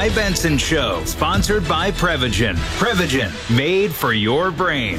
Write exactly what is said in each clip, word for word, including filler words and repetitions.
Guy Benson Show, sponsored by Prevagen. Prevagen, made for your brain.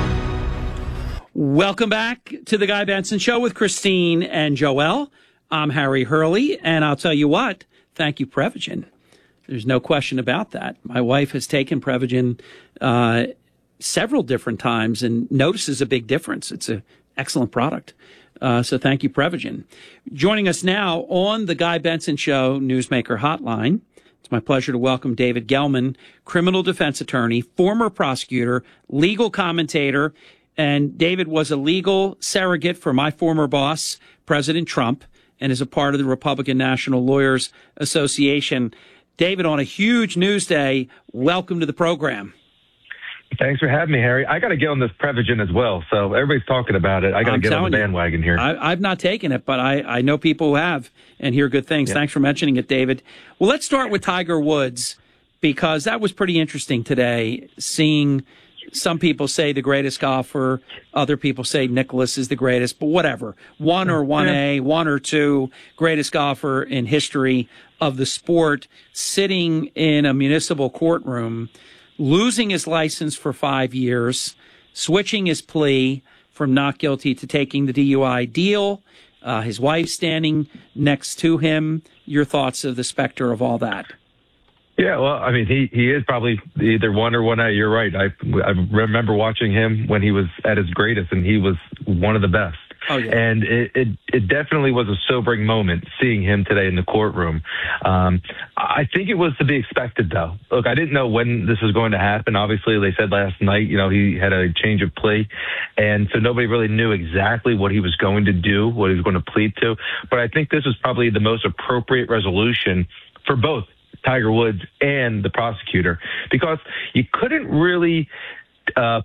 Welcome back to the Guy Benson Show with Christine and Joelle. I'm Harry Hurley, and I'll tell you what, thank you, Prevagen. There's no question about that. My wife has taken Prevagen uh, several different times and notices a big difference. It's an excellent product. Uh, so thank you, Prevagen. Joining us now on the Guy Benson Show Newsmaker Hotline, it's my pleasure to welcome David Gelman, criminal defense attorney, former prosecutor, legal commentator, and David was a legal surrogate for my former boss, President Trump, and is a part of the Republican National Lawyers Association. David, on a huge news day, welcome to the program. Thanks for having me, Harry. I got to get on this Prevagen as well, so everybody's talking about it. I got to get on the bandwagon you, here. I, I've not taken it, but I, I know people who have and hear good things. Yeah. Thanks for mentioning it, David. Well, let's start with Tiger Woods, because that was pretty interesting today, seeing some people say the greatest golfer, other people say Nicklaus is the greatest, but whatever. One or one A, one or two, greatest golfer in history of the sport, sitting in a municipal courtroom, losing his license for five years, switching his plea from not guilty to taking the D U I deal, uh, his wife standing next to him. Your thoughts of the specter of all that? Yeah, well, I mean, he, he is probably either one or one A. You're right. I, I remember watching him when he was at his greatest, and he was one of the best. Oh, yeah. And it, it, it definitely was a sobering moment seeing him today in the courtroom. Um, I think it was to be expected, though. Look, I didn't know when this was going to happen. Obviously, they said last night, you know, he had a change of plea. And so nobody really knew exactly what he was going to do, what he was going to plead to. But I think this was probably the most appropriate resolution for both Tiger Woods and the prosecutor, because you couldn't really uh,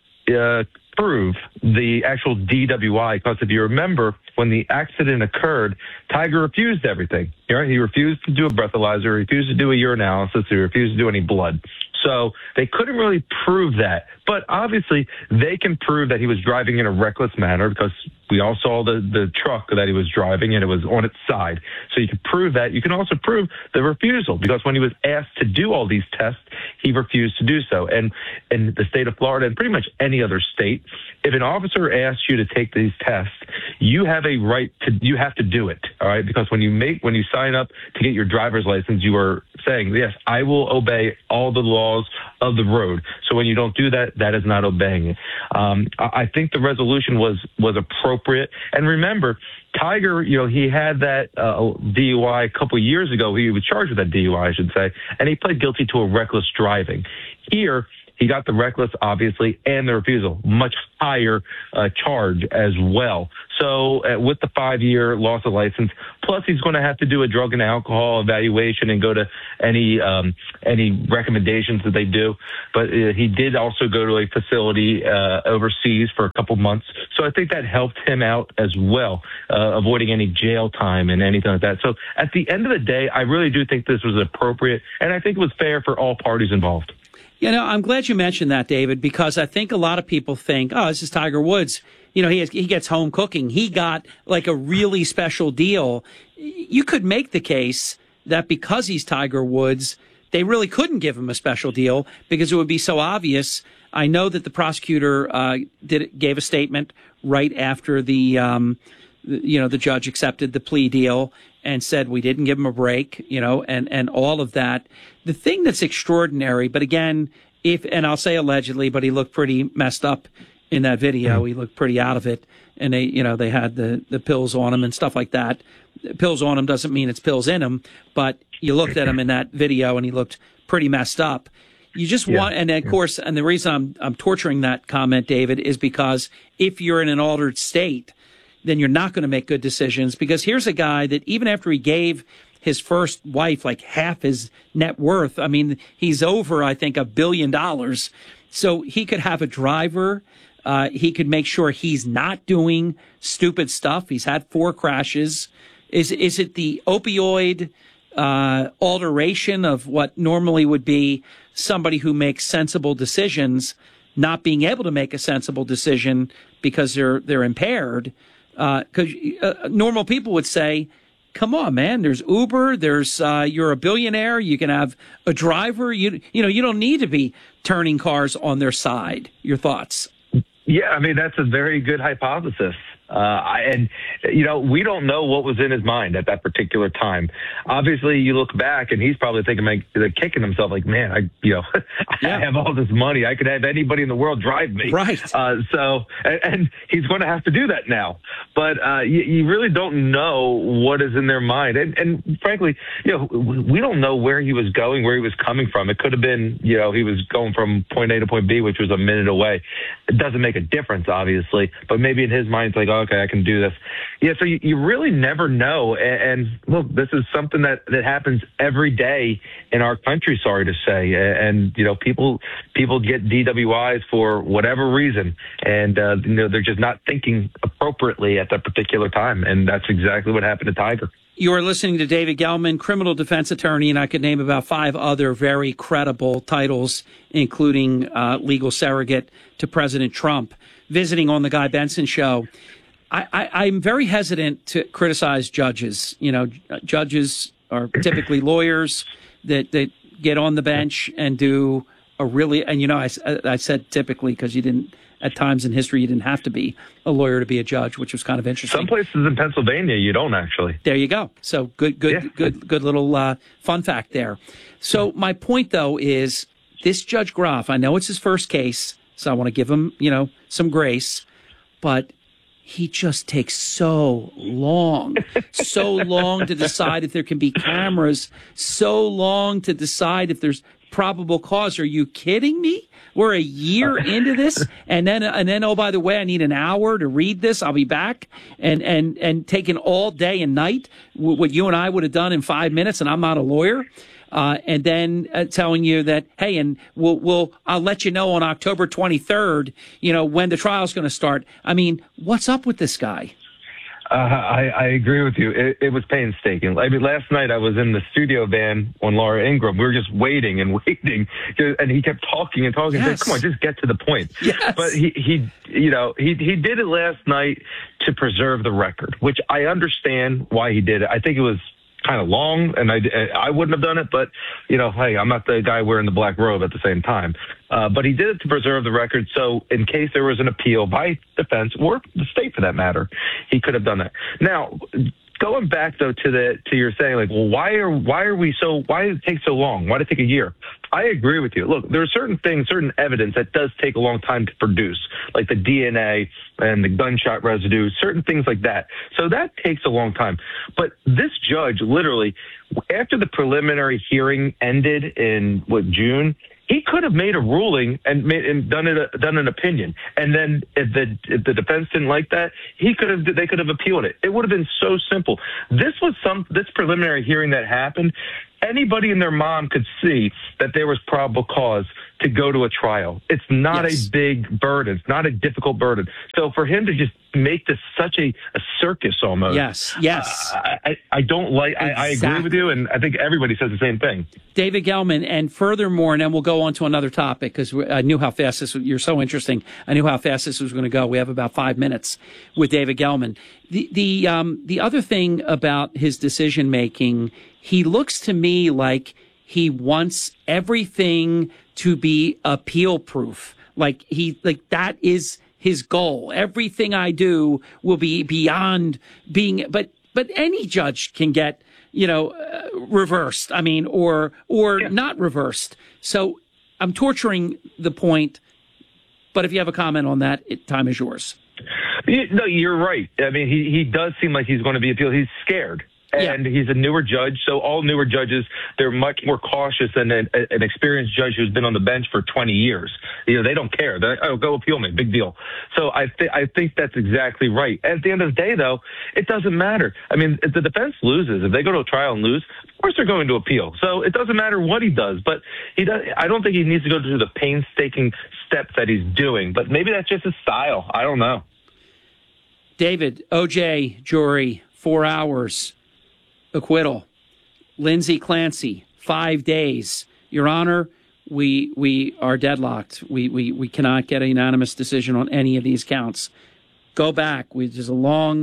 uh, prove the actual D W I. Because if you remember, when the accident occurred, Tiger refused everything. Right? He refused to do a breathalyzer, he refused to do a urinalysis, he refused to do any blood. So they couldn't really prove that. But obviously, they can prove that he was driving in a reckless manner, because we all saw the, the truck that he was driving, and it was on its side. So you can prove that. You can also prove the refusal, because when he was asked to do all these tests, he refused to do so. And in the state of Florida, and pretty much any other state, if an officer asks you to take these tests, you have a right to, you have to do it, all right? Because when you make, when you sign up to get your driver's license, you are saying, yes, I will obey all the laws of the road. So when you don't do that, that is not obeying it. Um, I think the resolution was, was appropriate. And remember, Tiger, you know, he had that uh, D U I a couple of years ago. He was charged with that D U I, I should say, and he pled guilty to a reckless driving. Here, he got the reckless, obviously, and the refusal, much higher uh, charge as well. So uh, with the five-year loss of license, plus he's going to have to do a drug and alcohol evaluation and go to any um, any recommendations that they do. But uh, he did also go to a facility uh, overseas for a couple months. So I think that helped him out as well, uh, avoiding any jail time and anything like that. So at the end of the day, I really do think this was appropriate, and I think it was fair for all parties involved. You know, I'm glad you mentioned that, David, because I think a lot of people think, oh, this is Tiger Woods. You know, he has, he gets home cooking. He got like a really special deal. You could make the case that because he's Tiger Woods, they really couldn't give him a special deal, because it would be so obvious. I know that the prosecutor uh, did gave a statement right after the, um, you know, the judge accepted the plea deal and said we didn't give him a break, you know, and, and all of that. The thing that's extraordinary, but again, if, and I'll say allegedly, but he looked pretty messed up in that video. Mm-hmm. He looked pretty out of it. And they, you know, they had the, the pills on him and stuff like that. Pills on him doesn't mean it's pills in him, but you looked at him in that video and he looked pretty messed up. You just yeah. want, and of yeah. course, and the reason I'm, I'm torturing that comment, David, is because if you're in an altered state, then you're not going to make good decisions. Because here's a guy that even after he gave his first wife like half his net worth, I mean, he's over, I think, a billion dollars. So he could have a driver. Uh, he could make sure he's not doing stupid stuff. He's had four crashes. Is, is it the opioid uh, alteration of what normally would be somebody who makes sensible decisions, not being able to make a sensible decision because they're, they're impaired? Because uh, uh, normal people would say, come on, man. There's Uber. There's uh, you're a billionaire. You can have a driver. You you know you don't need to be turning cars on their side. Your thoughts? Yeah, I mean, that's a very good hypothesis. Uh, I, and, you know, we don't know what was in his mind at that particular time. Obviously, you look back and he's probably thinking, like, kicking himself like, man, I, you know, yeah. I have all this money. I could have anybody in the world drive me. Right. Uh, so, and, and he's going to have to do that now. But uh, you, you really don't know what is in their mind. And, and frankly, you know, we don't know where he was going, where he was coming from. It could have been, you know, he was going from point A to point B, which was a minute away. It doesn't make a difference, obviously. But maybe in his mind, it's like, oh, okay, I can do this. Yeah, so you, you really never know. And, and look, this is something that, that happens every day in our country, sorry to say. And, you know, people people get D W Is for whatever reason. And, uh, you know, they're just not thinking appropriately at that particular time. And that's exactly what happened to Tiger. You are listening to David Gelman, criminal defense attorney, and I could name about five other very credible titles, including uh, legal surrogate to President Trump, visiting on the Guy Benson Show. I, I, I'm very hesitant to criticize judges. You know, judges are typically lawyers that, that get on the bench and do a really, and you know, I, I said typically because you didn't, at times in history, you didn't have to be a lawyer to be a judge, which was kind of interesting. Some places in Pennsylvania, you don't actually. There you go. So good, good, yeah. good, good little uh, fun fact there. So my point, though, is this Judge Groff, I know it's his first case, so I want to give him, you know, some grace, but he just takes so long, so long to decide if there can be cameras, so long to decide if there's probable cause. Are you kidding me? We're a year into this, and then and then oh, by the way, I need an hour to read this. I'll be back, and and and taking all day and night what you and I would have done in five minutes, and I'm not a lawyer. Uh, and then uh, telling you that, hey, and we'll, we'll, I'll let you know on October twenty-third, you know, when the trial's going to start. I mean, what's up with this guy? Uh, I, I agree with you. It, it was painstaking. I mean, last night I was in the studio van on Laura Ingraham. We were just waiting and waiting, and he kept talking and talking. Yes. Said, come on, just get to the point. Yes. But he, he, you know, he he did it last night to preserve the record, which I understand why he did it. I think it was kind of long, and I, I wouldn't have done it, but, you know, hey, I'm not the guy wearing the black robe at the same time. Uh, but he did it to preserve the record, so in case there was an appeal by defense, or the state for that matter, he could have done that. Now, going back, though, to the to your saying, like, well, why are why are we so, why did it take so long? Why did it take a year? I agree with you. Look, there are certain things, certain evidence that does take a long time to produce, like the D N A and the gunshot residue, certain things like that. So that takes a long time. But this judge, literally, after the preliminary hearing ended in, what, June, he could have made a ruling and, made, and done it, done an opinion. And then if the if the defense didn't like that, he could have they could have appealed it. It would have been so simple. This was some this preliminary hearing that happened. Anybody and their mom could see that there was probable cause to go to a trial. It's not yes. a big burden. It's not a difficult burden. So for him to just make this such a, a circus almost. Yes, yes. Uh, I, I don't like, exactly. I, I agree with you, and I think everybody says the same thing. David Gelman, and furthermore, and then we'll go on to another topic, because I knew how fast this was, you're so interesting. I knew how fast this was going to go. We have about five minutes with David Gelman. The, the, um, the other thing about his decision making, he looks to me like he wants everything to be appeal proof. Like he, like that is his goal. Everything I do will be beyond being, but, but any judge can get, you know, uh, reversed. I mean, or, or yeah. not reversed. So I'm torturing the point, but if you have a comment on that, it, time is yours. No, you're right. I mean, he, he does seem like he's going to be appealed. He's scared. And yeah. he's a newer judge, so all newer judges, they're much more cautious than an, an experienced judge who's been on the bench for twenty years. You know, they don't care. They're like, oh, go appeal me. Big deal. So I, th- I think that's exactly right. At the end of the day, though, it doesn't matter. I mean, if the defense loses, if they go to a trial and lose, of course they're going to appeal. So it doesn't matter what he does. But he does. I don't think he needs to go through the painstaking steps that he's doing. But maybe that's just his style. I don't know. David, O J jury, four hours. Acquittal. Lindsay Clancy, five days. Your Honor, we we are deadlocked. We we we cannot get a unanimous decision on any of these counts. Go back. We, there's a long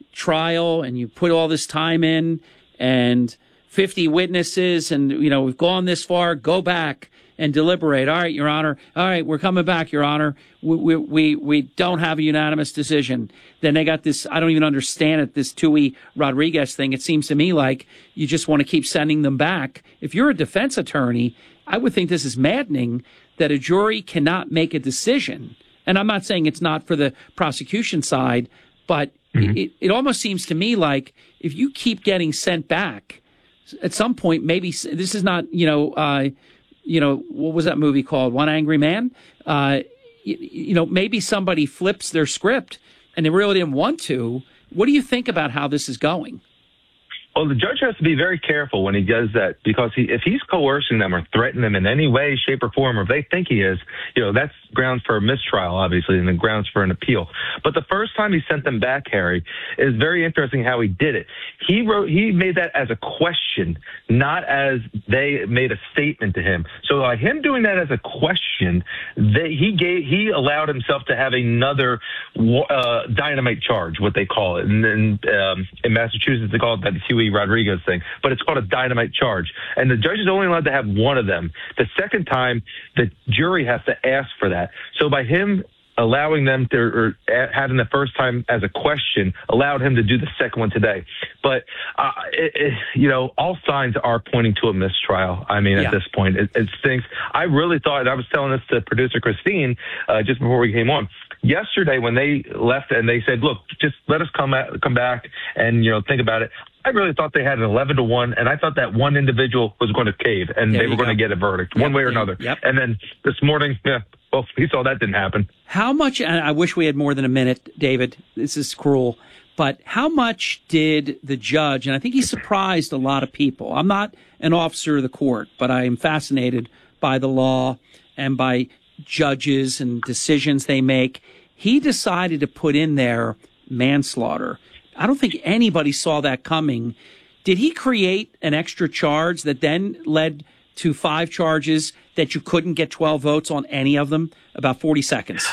trial and you put all this time in and fifty witnesses and, you know, we've gone this far, go back and deliberate. All right, Your Honor. All right, we're coming back, Your Honor. We, we, we, we don't have a unanimous decision. Then they got this, I don't even understand it, this Tui Rodriguez thing. It seems to me like you just want to keep sending them back. If you're a defense attorney, I would think this is maddening that a jury cannot make a decision. And I'm not saying it's not for the prosecution side, but mm-hmm. it, it almost seems to me like if you keep getting sent back, at some point, maybe this is not, you know, uh, you know, what was that movie called? One Angry Man? Uh, you, you know, maybe somebody flips their script and they really didn't want to. What do you think about how this is going? Well, the judge has to be very careful when he does that, because he, if he's coercing them or threatening them in any way, shape, or form, or if they think he is, you know, that's grounds for a mistrial, obviously, and then grounds for an appeal. But the first time he sent them back, Harry, is very interesting how he did it. He wrote, he made that as a question, not as they made a statement to him. So by him doing that as a question, they, he gave, he allowed himself to have another uh, dynamite charge, what they call it. And then um, in Massachusetts, they call it that Huey Rodriguez thing, but it's called a dynamite charge. And the judge is only allowed to have one of them. The second time, the jury has to ask for that. So by him allowing them to, or having the first time as a question, allowed him to do the second one today. But, uh, it, it, you know, all signs are pointing to a mistrial. I mean, yeah. At this point, it, it stinks. I really thought, and I was telling this to producer Christine uh, just before we came on, yesterday when they left and they said, look, just let us come at, come back and, you know, think about it. I really thought they had an eleven to one, and I thought that one individual was going to cave, and there they were going to get a verdict yep, one way or another. Yep. And then this morning, yeah, well, we saw that didn't happen. How much, and I wish we had more than a minute, David, this is cruel, but how much did the judge, and I think he surprised a lot of people. I'm not an officer of the court, but I am fascinated by the law and by judges and decisions they make. He decided to put in there manslaughter. I don't think anybody saw that coming. Did he create an extra charge that then led to five charges that you couldn't get twelve votes on any of them? About forty seconds.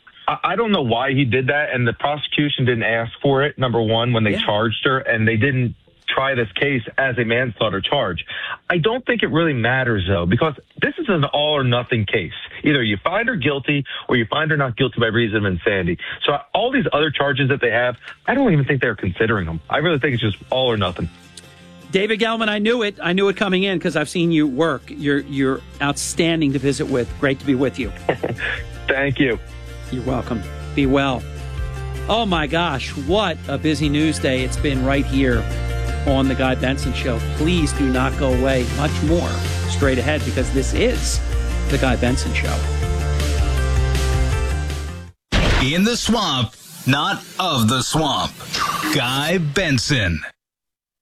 I don't know why he did that, and the prosecution didn't ask for it, number one, when they yeah. charged her, and they didn't try this case as a manslaughter charge. I don't think it really matters, though, because this is an all-or-nothing case. Either you find her guilty or you find her not guilty by reason of insanity. So all these other charges that they have, I don't even think they're considering them. I really think it's just all or nothing. David Gelman, I knew it. I knew it coming in because I've seen you work. You're, you're outstanding to visit with. Great to be with you. Thank you. You're welcome. Be well. Oh, my gosh. What a busy news day it's been right here on The Guy Benson Show. Please do not go away. Much more straight ahead, because this is The Guy Benson Show. In the swamp, not of the swamp. Guy Benson.